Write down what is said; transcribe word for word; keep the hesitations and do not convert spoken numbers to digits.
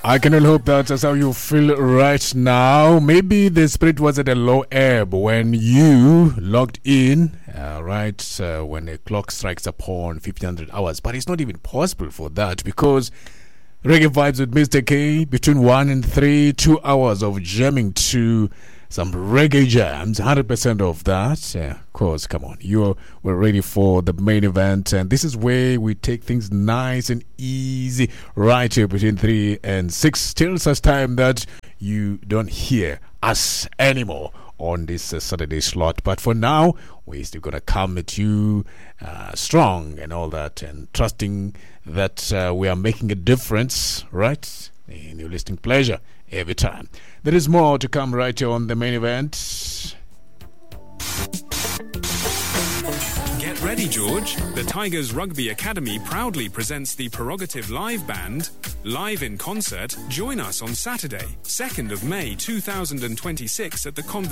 I can only hope that's how you feel right now. Maybe the spirit was at a low ebb when you logged in, uh, right, uh, when the clock strikes upon fifteen hundred hours. But it's not even possible for that because Reggae Vibes with Mister K, between one and three, two hours of jamming to some reggae jams, one hundred percent of that. Yeah, of course, come on. You were ready for the main event, and this is where we take things nice and easy right here between three and six, till such time that you don't hear us anymore on this uh, Saturday slot. But for now, we're still going to come at you uh, strong and all that, and trusting that uh, we are making a difference, right, in your listening pleasure every time. There is more to come right here on the main event. Get ready, George. The Tigers Rugby Academy proudly presents the Prerogative Live Band live in concert. Join us on Saturday, second of May two thousand twenty-six at the Convent